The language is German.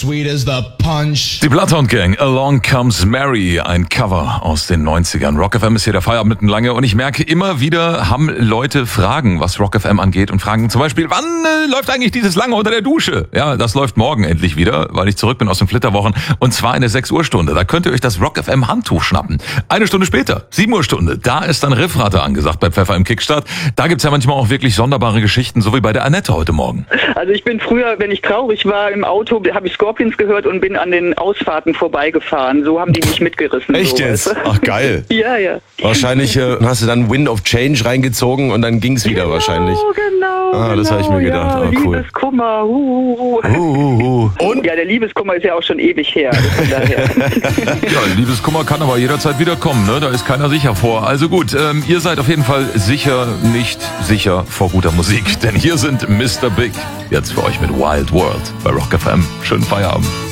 sweet as the punch. Die Bloodhound Gang, Along Comes Mary, ein Cover aus den 90ern. Rock FM ist hier der Feierabend mittenlange und ich merke, immer wieder haben Leute Fragen, was Rock FM angeht und fragen zum Beispiel, wann läuft eigentlich dieses Lange unter der Dusche? Ja, das läuft morgen endlich wieder, weil ich zurück bin aus den Flitterwochen und zwar in der 6 Uhr Stunde. Da könnt ihr euch das Rock FM Handtuch schnappen. Eine Stunde später, 7 Uhr Stunde, da ist dann Riffratte angesagt bei Pfeffer im Kickstart. Da gibt's ja manchmal auch wirklich sonderbare Geschichten, so wie bei der Annette heute Morgen. Also ich bin früher, wenn ich traurig war im Auto, habe ich Scorpions gehört und bin an den Ausfahrten vorbeigefahren. So haben die mich mitgerissen. Echt so, jetzt? Weißt du? Ach, geil. Ja, ja. Wahrscheinlich hast du dann Wind of Change reingezogen und dann ging's wieder wahrscheinlich. Genau. Ah, das habe ich mir gedacht. Ja, Ah, cool. Liebeskummer. Und? Ja, der Liebeskummer ist ja auch schon ewig her. Also von daher. Ja, Liebeskummer kann aber jederzeit wieder kommen, ne? Da ist keiner sicher vor. Also gut, ihr seid auf jeden Fall sicher nicht sicher vor guter Musik, denn hier sind Mr. Big. Jetzt für euch mit Wild World bei Rock FM. Schönen Feierabend.